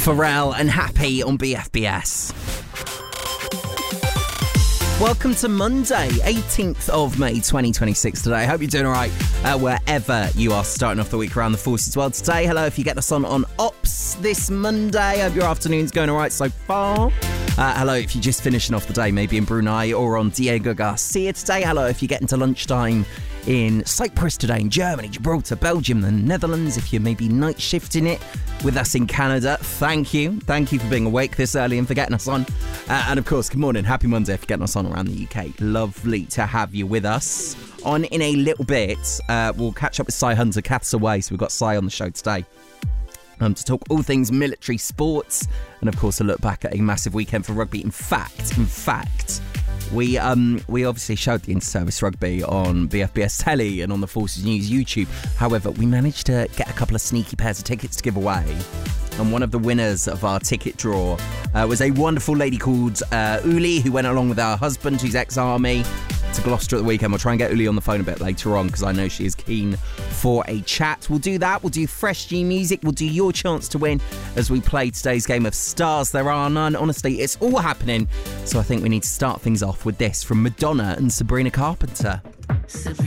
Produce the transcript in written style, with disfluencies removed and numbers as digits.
Pharrell and Happy on BFBS. Welcome to Monday, 18th of May 2026 today. I hope you're doing all right wherever you are starting off the week around the forces world today. Hello if you get us on Ops this Monday. Hope your afternoon's going all right so far. Hello if you're just finishing off the day, maybe in Brunei or on Diego Garcia today. Hello if you're getting to lunchtime in Cyprus today, in Germany, Gibraltar, Belgium, the Netherlands. If you're maybe night shifting it with us in Canada, thank you. Thank you for being awake this early and for getting us on. And of course, good morning, happy Monday if you're getting us on around the UK. Lovely to have you with us. On in a little bit, we'll catch up with Cy Hunter, Kath's away, so we've got Cy on the show today. To talk all things military sports and of course a look back at a massive weekend for rugby. In fact, we obviously showed the inter-service rugby on BFBS Telly and on the Forces News YouTube. However, we managed to get a couple of sneaky pairs of tickets to give away. And one of the winners of our ticket draw was a wonderful lady called Uli, who went along with her husband, who's ex-army, to Gloucester at the weekend. We'll try and get Uli on the phone a bit later on because I know she is keen for a chat. We'll do that. We'll do fresh G music. We'll do your chance to win as we play today's game of Stars There Are None. Honestly, it's all happening. So I think we need to start things off with this from Madonna and Sabrina Carpenter. Sabrina